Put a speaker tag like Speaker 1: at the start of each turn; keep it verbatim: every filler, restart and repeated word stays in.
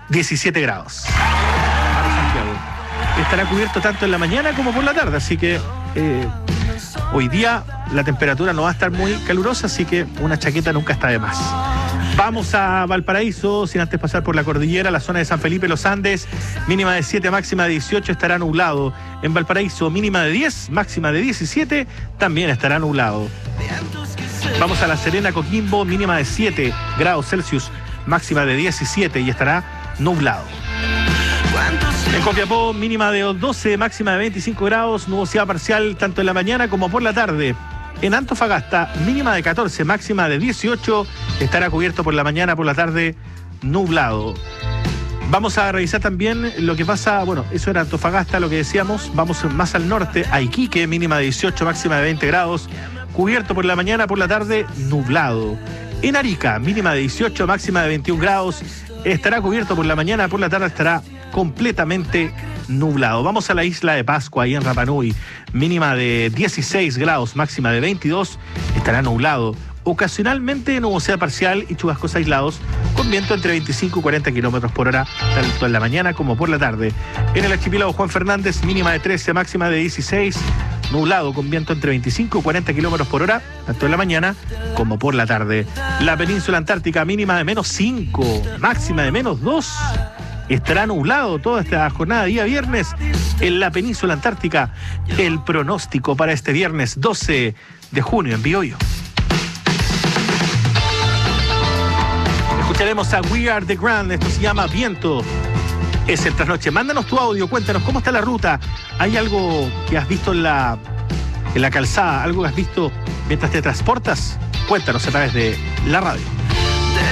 Speaker 1: diecisiete grados. Para Santiago. Estará cubierto tanto en la mañana como por la tarde, así que eh, hoy día la temperatura no va a estar muy calurosa, así que una chaqueta nunca está de más. Vamos a Valparaíso, sin antes pasar por la cordillera, la zona de San Felipe, Los Andes, mínima de siete, máxima de dieciocho, estará nublado. En Valparaíso, mínima de diez, máxima de diecisiete, también estará nublado. Vamos a La Serena, Coquimbo, mínima de siete grados Celsius, máxima de diecisiete y estará nublado. En Copiapó, mínima de doce, máxima de veinticinco grados, nubosidad parcial tanto en la mañana como por la tarde. En Antofagasta, mínima de catorce, máxima de dieciocho, estará cubierto por la mañana, por la tarde, nublado. Vamos a revisar también lo que pasa, bueno, eso era Antofagasta, lo que decíamos. Vamos más al norte, a Iquique, mínima de dieciocho, máxima de veinte grados, cubierto por la mañana, por la tarde, nublado. En Arica, mínima de dieciocho, máxima de veintiún grados, estará cubierto por la mañana, por la tarde estará completamente nublado. Vamos a la isla de Pascua, ahí en Rapa Nui, mínima de dieciséis grados, máxima de veintidós, estará nublado. Ocasionalmente nubosidad parcial y chubascos aislados, con viento entre veinticinco y cuarenta kilómetros por hora, tanto en la mañana como por la tarde. En el archipiélago Juan Fernández, mínima de trece, máxima de dieciséis, nublado, con viento entre veinticinco y cuarenta kilómetros por hora, tanto en la mañana como por la tarde. La península antártica, mínima de menos cinco, máxima de menos dos. Estará nublado toda esta jornada, día viernes, en la península antártica. El pronóstico para este viernes doce de junio en Biobío. Escucharemos a We Are The Grand, esto se llama Viento. Es el trasnoche. Mándanos tu audio, cuéntanos cómo está la ruta. ¿Hay algo que has visto en la, en la calzada? ¿Algo que has visto mientras te transportas? Cuéntanos a través de la radio.